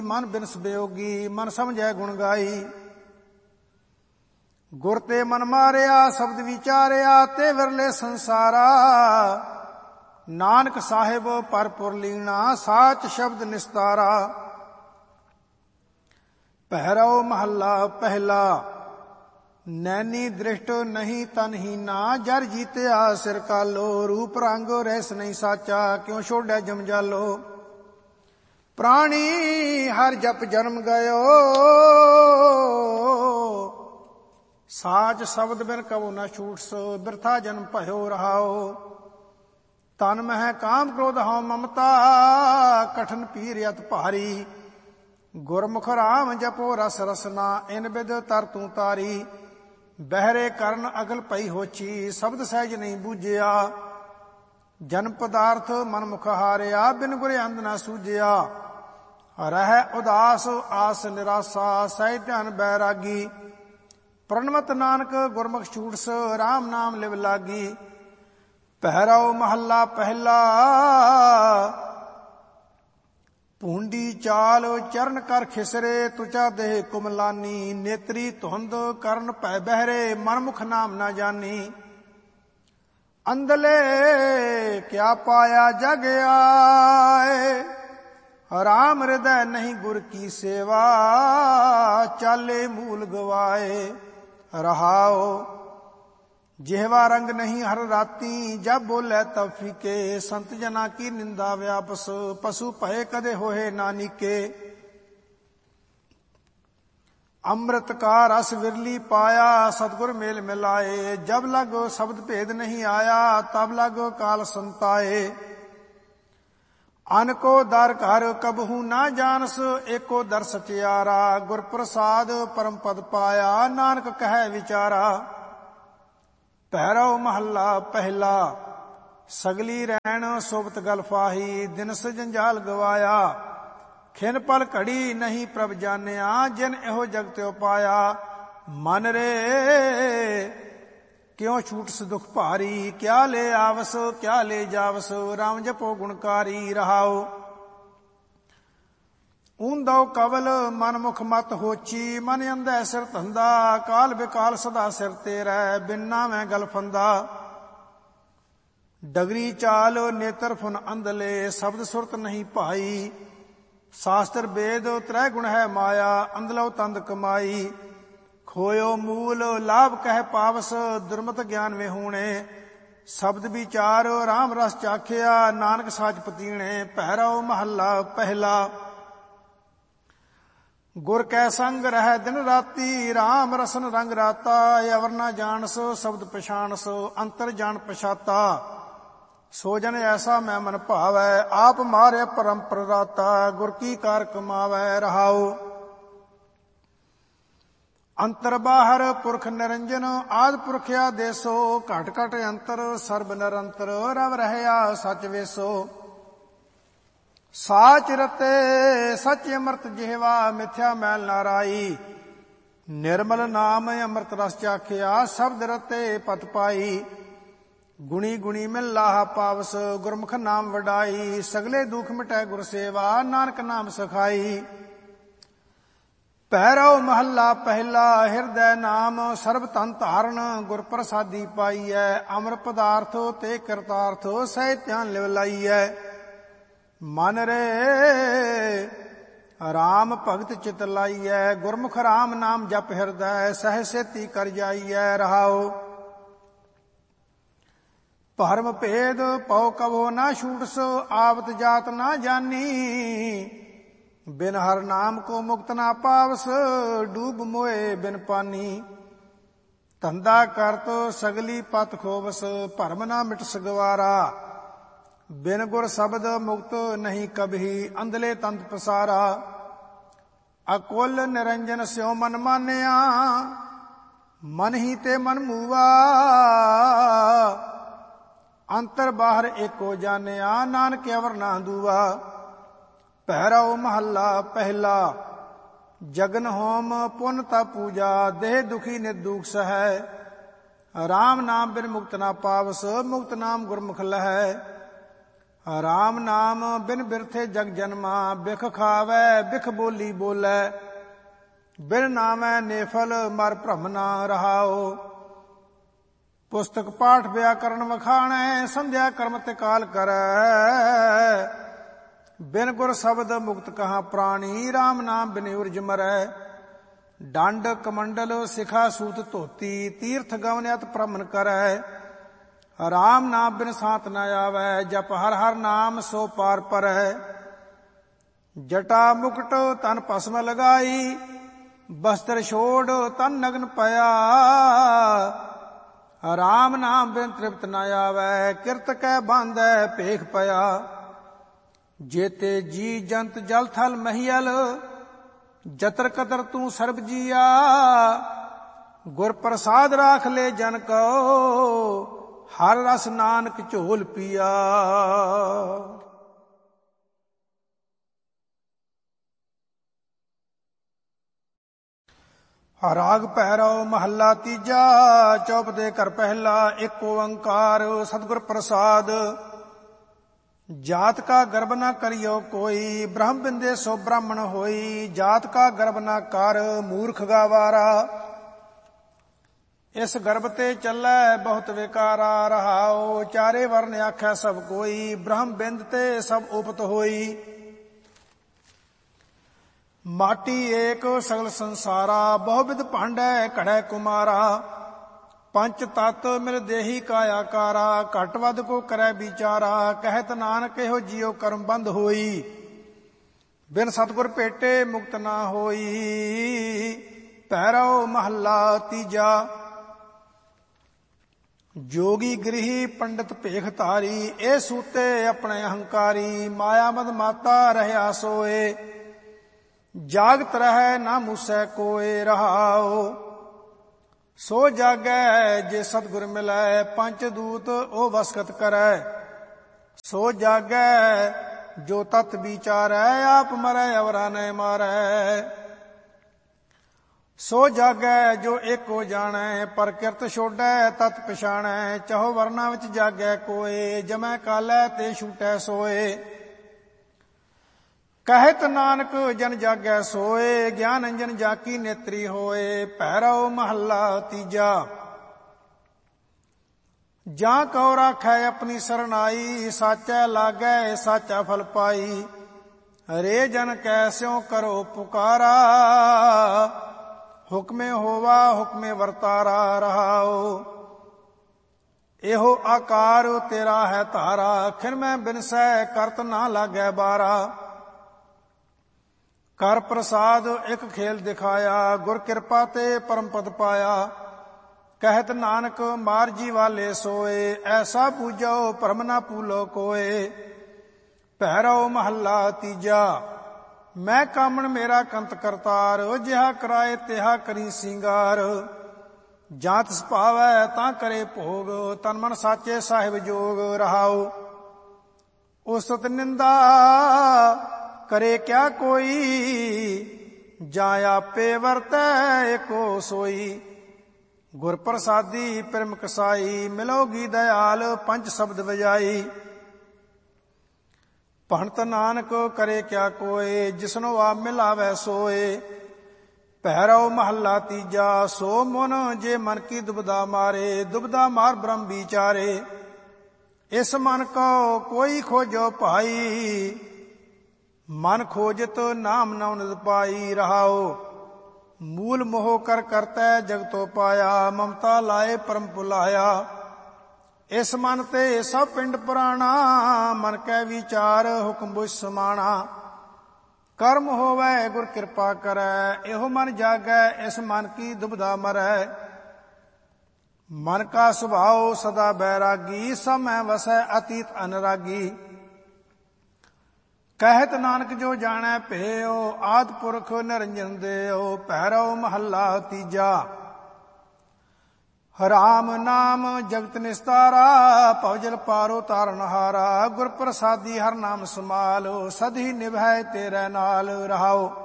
ਮਨ ਬਿਨਸ ਬਿਯੋਗੀ, ਮਨ ਸਮਝੈ ਗੁਣ ਗਾਈ। ਗੁਰ ਤੇ ਮਨ ਮਾਰਿਆ, ਸ਼ਬਦ ਵਿਚਾਰਿਆ, ਤੇ ਵਿਰਲੇ ਸੰਸਾਰਾ। ਨਾਨਕ ਸਾਹਿਬ ਪਰਪੁਰ ਲੀਣਾ, ਸਾਚ ਸ਼ਬਦ ਨਿਸਤਾਰਾ। ਪਹਿਰਉ ਮਹੱਲਾ ਪਹਿਲਾ। ਨੈਣੀ ਦ੍ਰਿਸ਼ਟ ਨਹੀਂ ਤਨਹੀਨਾ, ਜਰ ਜੀਤਿਆ ਸਿਰ ਕਾਲੋ। ਰੂਪ ਰੰਗ ਰਹਿਸ ਨਹੀਂ ਸਾਚਾ, ਕਿਉ ਛੋੜੈ ਜਮਜਾਲੋ। ਪ੍ਰਾਣੀ ਹਰ ਜਪ ਜਨਮ ਗਇਓ, ਸਾਚ ਸ਼ਬਦ ਬਿਨ ਕਬੂ ਨ ਛੂਟਸ। ਬਿਰਥਾ ਜਨਮ ਭਇਓ ਰਹਾਓ। ਤਨ ਮਹਿ ਕਾਮ ਕ੍ਰੋਧ ਹਉ ਮਮਤਾ, ਕਠਨ ਪੀਰ ਅਤ ਭਾਰੀ। ਗੁਰਮੁਖ ਰਾਮ ਜਪੋ ਰਸ ਰਸਨਾ, ਇਨ ਬਿਦ ਤਰ ਤੂੰ ਤਾਰੀ। ਬਹਿਰੇ ਕਰਨ ਅਗਲ ਪਈ ਹੋਛੀ, ਸ਼ਬਦ ਸਹਿਜ ਨਹੀਂ ਬੂਝਿਆ। ਜਨ ਪਦਾਰਥ ਮਨ ਮੁਖ ਹਾਰਿਆ, ਬਿਨ ਗੁਰ ਅੰਧ ਨਾ ਸੂਝਿਆ। ਰਹਿ ਉਦਾਸ ਆਸ ਨਿਰਾਸਾ, ਸਹਿ ਧਿਆਨ ਬੈਰਾਗੀ। ਪ੍ਰਣਵਤ ਨਾਨਕ ਗੁਰਮੁਖ ਛੂਟਸ, ਰਾਮ ਨਾਮ ਲਿਵ ਲਾਗੀ। ਪਹਿਰਾਉ ਮਹੱਲਾ ਪਹਿਲਾ। ਭੂੰਡੀ ਚਾਲ ਚਰਨ ਕਰ ਖਿਸਰੇ, ਤੁਚਾ ਦੇਹ ਕੁਮਲਾਨੀ। ਨੇਤਰੀ ਧੁੰਦ ਕਰਨ ਭੈ ਬਹਿਰੇ, ਮਨਮੁਖ ਨਾਮ ਨਾ ਜਾਨੀ। ਅੰਧਲੇ ਕਿਆ ਪਾਇਆ ਜਗ ਆਏ, ਰਾਮ ਹਿਰਦੈ ਨਹੀਂ ਗੁਰ ਕੀ ਸੇਵਾ। ਚਾਲੇ ਮੂਲ ਗਵਾਏ ਰਹਾਓ। ਜਿਹਵਾ ਰੰਗ ਨਹੀਂ ਹਰ ਰਾਤੀ, ਜਬ ਬੋਲੇ ਤਬ ਫੀਕੇ। ਸੰਤ ਜਨਾ ਕੀ ਨਿੰਦਾ ਵਿਆਪਸ, ਪਸ਼ੂ ਭਏ ਕਦੇ ਹੋਏ ਨਾਨੀਕੇ। ਅੰਮ੍ਰਿਤ ਕਾ ਰਸ ਵਿਰਲੀ ਪਾਇਆ, ਸਤਿਗੁਰ ਮੇਲ ਮਿਲਾਏ। ਜਬ ਲਗੋ ਸ਼ਬਦ ਭੇਦ ਨਹੀਂ ਆਇਆ, ਤਬ ਲਗੋ ਕਾਲ ਸੰਤਾਏ। ਅਨਕੋ ਦਰ ਘਰ ਕਬਹੂ ਨਾ ਜਾਣਸ, ਏਕੋ ਦਰ ਸਚਿਆਰਾ। ਗੁਰ ਪ੍ਰਸਾਦ ਪਰਮ ਪਦ ਪਾਇਆ, ਨਾਨਕ ਕਹੈ ਵਿਚਾਰਾ। ਪਹਿਰਾਉ ਮਹੱਲਾ ਪਹਿਲਾ। ਸਗਲੀ ਰੈਣ ਸੋਬਤ ਗਲ ਫਾਹੀ, ਦਿਨਸ ਜੰਜਾਲ ਗਵਾਇਆ। ਖਿਨ ਪਲ ਘੜੀ ਨਹੀਂ ਪ੍ਰਭ ਜਾਣਿਆ, ਜਿਨ ਇਹੋ ਜਗ ਤਿਉ ਪਾਇਆ। ਮਨ ਰੇ ਕਿਉ ਛੂਟਸ ਦੁਖ ਭਾਰੀ, ਕਿਆ ਲੈ ਆਵਸ ਕਿਆ ਲੈ ਜਾਵਸ। ਰਾਮ ਜਪੋ ਗੁਣਕਾਰੀ ਰਹਾਓ। ਊਂਦਉ ਕਵਲ ਮਨ ਮੁਖ ਮਤ ਹੋਚੀ, ਮਨ ਅੰਧੈ ਸਿਰ ਧੰਦਾ। ਕਾਲ ਬਿਕਾਲ ਸਦਾ ਸਿਰ ਤੇ ਰਹਿ, ਬਿਨ ਨਾਵੈ ਗਲ ਫੰਦਾ। ਡਗਰੀ ਚਾਲ ਨੇਤਰ ਫੁਨ ਅੰਧਲੇ, ਸ਼ਬਦ ਸੁਰਤ ਨਹੀਂ ਭਾਈ। ਸ਼ਾਸਤਰ ਵੇਦ ਤ੍ਰੈ ਗੁਣ ਹੈ ਮਾਇਆ, ਅੰਧਲੋ ਤੰਦ ਕਮਾਈ। ਖੋਇਓ ਮੂਲ ਲਾਭ ਕਹਿ ਪਾਵਸ, ਦੁਰਮਤ ਗਿਆਨ ਵਿਹੂਣੇ। ਸ਼ਬਦ ਵਿਚਾਰ ਰਾਮ ਰਸ ਚਾਖਿਆ, ਨਾਨਕ ਸਾਚ ਪਤੀਣੇ। ਪਹਿਰਾਉ ਮਹੱਲਾ ਪਹਿਲਾ। ਗੁਰ ਕੈ ਸੰਗ ਰਹਿ ਦਿਨ ਰਾਤੀ, ਰਾਮ ਰਸਨ ਰੰਗ ਰਾਤਾ। ਅਵਰ ਨਾ ਜਾਣਸ ਸ਼ਬਦ ਪਛਾਣਸ, ਅੰਤਰ ਜਾਣ ਪਛਾਤਾ। ਸੋ ਜਨ ਐਸਾ ਮੈਂ ਮਨ ਭਾਵੈ, ਆਪ ਮਾਰਿਆ ਪਰਮ ਪ੍ਰਦਾਤਾ। ਗੁਰ ਕੀ ਕਾਰ ਕਮਾਵੈ ਰਹਾਉ। ਅੰਤਰ ਬਾਹਰ ਪੁਰਖ ਨਿਰੰਜਨ, ਆਦਿ ਪੁਰਖ ਆਦੇਸੋ। ਘਟ ਘਟ ਅੰਤਰ ਸਰਬ ਨਿਰੰਤਰ, ਰਵ ਰਹਿਆ ਸਚ ਵੇਸੋ। ਸਾਚ ਰਤੇ ਸਚ ਅੰਮ੍ਰਿਤ ਜਿਹਵਾ, ਮਿਥਿਆ ਮੈਲ ਨਾਰਾਈ। ਨਿਰਮਲ ਨਾਮ ਅੰਮ੍ਰਿਤ ਰਸ ਚਾਖਿਆ, ਸ਼ਬਦ ਰਤੇ ਪਤ ਪਾਈ। ਗੁਣੀ ਗੁਣੀ ਮਿਲ ਲਾਹਾ ਪਾਵਸ, ਗੁਰਮੁਖ ਨਾਮ ਵਡਾਈ। ਸਗਲੇ ਦੁਖ ਮਿਟੈ ਗੁਰ ਸੇਵਾ, ਨਾਨਕ ਨਾਮ ਸਖਾਈ। ਪਹਿਰਾਉ ਮਹੱਲਾ ਪਹਿਲਾ। ਹਿਰਦੈ ਨਾਮ ਸਰਬ ਧਨ ਧਾਰਨ, ਗੁਰ ਪ੍ਰਸਾਦੀ ਪਾਈਐ। ਅਮਰ ਪਦਾਰਥ ਤੇ ਕਰਤਾਰਥ, ਸਹਿ ਧਿਆਨ ਲਿਵ ਲਾਈਐ। ਮਨ ਰੇ ਰਾਮ ਭਗਤ ਚਿਤ ਲਾਈਐ, ਗੁਰਮੁਖ ਰਾਮ ਨਾਮ ਜਪ ਹਿਰਦੈ। ਸਹਿ ਸੇਤੀ ਕਰ ਜਾਈਐ ਰਹਾਉ। ਭਰਮ ਭੇਦ ਪਉ ਕਬੋ ਨਾ ਛੂਟਸ, ਆਵਤ ਜਾਤ ਨਾ ਜਾਨੀ। ਬਿਨ ਹਰ ਨਾਮ ਕੋ ਮੁਕਤ ਨਾ ਪਾਵਸ, ਡੂਬ ਮੋਏ ਬਿਨ ਪਾਨੀ। ਧੰਦਾ ਕਰਤ ਸਗਲੀ ਪਤ ਖੋਵਸ, ਭਰਮ ਨਾ ਮਿਟਸ ਗਵਾਰਾ। ਬਿਨ ਗੁਰ ਸ਼ਬਦ ਮੁਕਤ ਨਹੀਂ ਕਬਹੀ, ਅੰਧਲੇ ਤੰਤ ਪਸਾਰਾ। ਅਕੁਲ ਨਿਰੰਜਨ ਸਿਉ ਮਨ ਮਾਨਿਆ, ਮਨ ਹੀ ਤੇ ਮਨ ਮੂਆ। ਅੰਤਰ ਬਾਹਰ ਏਕੋ ਜਾਣਿਆ, ਨਾਨਕ ਅਵਰ ਨਾ ਦੂਆ। ਪਹਿਰਾਉ ਮਹੱਲਾ ਪਹਿਲਾ। ਜਗਨ ਹੋਮ ਪੁੰਨ ਤਾ ਪੂਜਾ, ਦੇਹ ਦੁਖੀ ਨਿਰਦੂਖ ਸਹੈ। ਰਾਮ ਨਾਮ ਬਿਨ ਮੁਕਤ ਨਾ ਪਾਵਸ, ਮੁਕਤ ਨਾਮ ਗੁਰਮੁਖ ਲਹੈ। ਰਾਮ ਨਾਮ ਬਿਨ ਬਿਰਥੇ ਜਗ ਜਨਮਾ, ਬਿਖ ਖਾਵੈ ਬਿਖ ਬੋਲੀ ਬੋਲੇ, ਬਿਨ ਨਾਮੈ ਨੇਫਲ ਮਰ ਭ੍ਰਮ ਨਾ ਰਹਾਓ। ਪੁਸਤਕ ਪਾਠ ਵਿਆਕਰਨ ਵਖਾਣੈ, ਸੰਧਿਆ ਕਰਮ ਤੇ ਕਾਲ ਕਰੈ, ਬਿਨ ਗੁਰ ਸ਼ਬਦ ਮੁਕਤ ਕਹਾ ਪ੍ਰਾਣੀ, ਰਾਮ ਨਾਮ ਬਿਨ ਉਰਜ ਮਰੈ। ਡੰਡ ਕਮੰਡਲ ਸਿਖਾ ਸੂਤ ਧੋਤੀ, ਤੀਰਥ ਗਵਨ ਅਤ ਭ੍ਰਮਨ ਕਰੈ, ਰਾਮ ਨਾਮ ਬਿਨ ਸਾਤ ਨ ਆਵੈ, ਜਪ ਹਰ ਹਰ ਨਾਮ ਸੋ ਪਾਰ ਪਰੈ। ਜਟਾ ਮੁਕਟ ਤਨ ਭਸਮ ਲਗਾਈ, ਬਸਤਰ ਛੋੜ ਤਨ ਨਗਨ ਪਿਆ, ਰਾਮ ਨਾਮ ਬਿਨ ਤ੍ਰਿਪਤ ਨ ਆਵੈ, ਕਿਰਤ ਕੈ ਬਾਂਧੈ ਭੇਖ ਪਿਆ। ਜੇਤੇ ਜੀ ਜੰਤ ਜਲ ਥਲ ਮਹੀਲ, ਜਤਰ ਕਤਰ ਤੂੰ ਸਰਬ ਜੀਆ, ਗੁਰ ਪ੍ਰਸਾਦ ਰਾਖ ਲੈ ਜਨ ਕੋ, ਹਰ ਰਸ ਨਾਨਕ ਝੋਲ ਪੀਆ। ਰਾਗ ਭੈਰਵ ਮਹੱਲਾ ਤੀਜਾ, ਚੌਪਦੇ ਘਰ ਪਹਿਲਾ। ਇੱਕ ਓੰਕਾਰ ਸਤਿਗੁਰ ਪ੍ਰਸਾਦ। ਜਾਤ ਕਾ ਗਰਬ ਨਾ ਕਰਿਓ ਕੋਈ, ਬ੍ਰਹਮ ਬਿੰਦੇ ਸੋ ਬ੍ਰਾਹਮਣ ਹੋਈ, ਜਾਤ ਕਾ ਗਰਬ ਨਾ ਕਰ ਮੂਰਖ ਗਾਵਾਰਾ, ਇਸ ਗਰਭ ਤੇ ਚੱਲੈ ਬਹੁਤ ਵਿਕਾਰਾ ਰਹਾਓ। ਚਾਰੇ ਵਰਨ ਆਖੈ ਸਭ ਕੋਈ, ਬ੍ਰਹਮ ਬਿੰਦ ਤੇ ਸਭ ਉਪਤ ਹੋਈ, ਮਾਟੀ ਏਕ ਸਗਲ ਸੰਸਾਰਾ, ਬਹੁ ਵਿਧ ਭਾਂਡੈ ਘੜੈ ਕੁਮਾਰਾ, ਪੰਚ ਤਤ ਮਿਲ ਦੇਹੀ ਕਾਇਆਕਾਰਾ, ਘਟ ਵੱਧ ਕੋ ਕਰੈ ਵਿਚਾਰਾ, ਕਹਿਤ ਨਾਨਕ ਇਹੋ ਜਿਉ ਕਰਮ ਬੰਧ ਹੋਈ, ਬਿਨ ਸਤਿਗੁਰ ਭੇਟੇ ਮੁਕਤ ਨਾ ਹੋਈ। ਭੈਰਵ ਮਹੱਲਾ ਤੀਜਾ। ਜੋਗੀ ਗ੍ਰਹੀ ਪੰਡਿਤ ਭੇਖ ਧਾਰੀ, ਇਹ ਸੂਤੇ ਆਪਣੇ ਅਹੰਕਾਰੀ, ਮਾਇਆ ਮਦ ਮਾਤਾ ਰਹਿਆ ਸੋਏ, ਜਾਗਤ ਰਹਿ ਨਾ ਮੂਸੈ ਕੋਏ ਰਹਾਓ। ਸੋ ਜਾਗੈ ਜੇ ਸਤਿਗੁਰ ਮਿਲੈ, ਪੰਚ ਦੂਤ ਉਹ ਵਸਕਤ ਕਰੈ, ਸੋ ਜਾਗੈ ਜੋ ਤਤ ਵਿਚਾਰੈ, ਆਪ ਮਰੈ ਅਵਰਾ ਨੈ ਮਾਰੈ। ਸੋ ਜਾਗੈ ਜੋ ਏਕੋ ਜਾਣੈ, ਪਰ ਕਿਰਤ ਛੋਡੈ ਤਤ ਪਛਾਣੈ, ਚਹੋ ਵਰਨਾ ਵਿੱਚ ਜਾਗੈ ਕੋਏ, ਜਮੈ ਕਾਲੈ ਤੇ ਛੂਟੈ ਸੋਏ। ਕਹਿਤ ਨਾਨਕ ਜਨ ਜਾਗੈ ਸੋਏ, ਗਿਆਨ ਅੰਜਨ ਜਾਕੀ ਨੇਤਰੀ ਹੋਏ। ਭੈਰਵ ਮਹੱਲਾ ਤੀਜਾ। ਜਾਂ ਕਉ ਰਾਖੈ ਆਪਣੀ ਸਰਨਾਈ, ਸਾਚੈ ਲਾਗੈ ਸਾਚਾ ਫਲ ਪਾਈ, ਰੇ ਜਨ ਕੈਸਿਉ ਕਰੋ ਪੁਕਾਰਾ, ਹੁਕਮੇ ਹੋਵਾ ਹੁਕਮੇ ਵਰਤਾਰਾ ਰਹਾਓ। ਇਹੋ ਆਕਾਰ ਤੇਰਾ ਹੈ ਧਾਰਾ, ਖਿਨ ਮੈਂ ਬਿਨਸੈ ਕਰਤ ਨਾ ਲਾਗੈ ਬਾਰਾ। ਕਰ ਪ੍ਰਸਾਦ ਇੱਕ ਖੇਲ ਦਿਖਾਇਆ, ਗੁਰ ਕਿਰਪਾ ਤੇ ਪਰਮ ਪਦ ਪਾਇਆ, ਕਹਿਤ ਨਾਨਕ ਮਾਰ ਜੀ ਵਾਲੇ ਸੋਏ, ਐਸਾ ਪੂਜੋ ਭਰਮ ਨਾ ਭੂਲੋ ਕੋਏ। ਭੈਰਵ ਮਹੱਲਾ ਤੀਜਾ। ਮੈਂ ਕਾਮਣ ਮੇਰਾ ਕੰਤ ਕਰਤਾਰ, ਜਿਹਾ ਕਰਾਏ ਤਿਹਾ ਕਰੀ ਸਿੰਗਾਰ, ਜਾਂ ਤਿਸ ਭਾਵੈ ਤਾਂ ਕਰੇ ਭੋਗ, ਤਨ ਮਨ ਸਾਚੇ ਸਾਹਿਬ ਜੋਗ ਰਹਾਓ। ਉਸਤ ਨਿੰਦਾ ਕਰੇ ਕਿਆ ਕੋਈ, ਜਾਂ ਆਪੇ ਵਰਤੈ ਏਕੋ ਸੋਈ, ਗੁਰ ਪ੍ਰਸਾਦੀ ਪਿਰਮ ਕਸਾਈ, ਮਿਲੋਗੀ ਦਇਆਲ ਪੰਜ ਸ਼ਬਦ ਵਜਾਈ। ਭਣਤ ਨਾਨਕ ਕਰੇ ਕਿਆ ਕੋਏ, ਜਿਸਨੋ ਆਪ ਮਿਲਾਵੈ ਸੋਏ। ਭੈਰਵ ਮਹੱਲਾ ਤੀਜਾ। ਸੋ ਮਨ ਜੇ ਮਨ ਕੀ ਦੁਬਦਾ ਮਾਰੇ, ਦੁਬਦਾ ਮਾਰ ਬ੍ਰਹਮ ਵਿਚਾਰੇ, ਇਸ ਮਨ ਕੋ ਕੋਈ ਖੋਜੋ ਭਾਈ, ਮਨ ਖੋਜਤ ਨਾਮ ਨਉ ਨਿਦ ਪਾਈ ਰਹਾਓ। ਮੂਲ ਮੋਹ ਕਰ ਕਰਤੈ ਜਗਤੋ ਪਾਇਆ, ਮਮਤਾ ਲਾਏ ਪਰਮ ਭੁਲਾਇਆ, ਇਸ ਮਨ ਤੇ ਸਭ ਪਿੰਡ ਪੁਰਾਣਾ, ਮਨ ਕੈ ਵਿਚਾਰ ਹੁਕਮ ਬੁਝ ਸਮਾਣਾ। ਕਰਮ ਹੋਵੈ ਗੁਰ ਕਿਰਪਾ ਕਰੈ, ਇਹੋ ਮਨ ਜਾਗੈ ਇਸ ਮਨ ਕੀ ਦੁਬਦਾ ਮਰੈ। ਮਨ ਕਾ ਸੁਭਾਉ ਸਦਾ ਬੈਰਾਗੀ, ਸਮੈ ਵਸੈ ਅਤੀਤ ਅਨਰਾਗੀ। ਕਹਿਤ ਨਾਨਕ ਜੋ ਜਾਣੈ ਭੇਉ, ਆਦਿ ਪੁਰਖ ਨਿਰੰਜਨ ਦੇਉ। ਭੈਰਵ ਮਹੱਲਾ ਤੀਜਾ। ਰਾਮ ਨਾਮ ਜਗਤ ਨਿਸਤਾਰਾ, ਭਵਜਲ ਪਾਰੋ ਤਾਰਨਹਾਰਾ, ਗੁਰ ਪ੍ਰਸਾਦੀ ਹਰ ਨਾਮ ਸਮਾਲ, ਸਦੀ ਨਿਭੈ ਤੇਰੇ ਨਾਲ ਰਹਾਓ।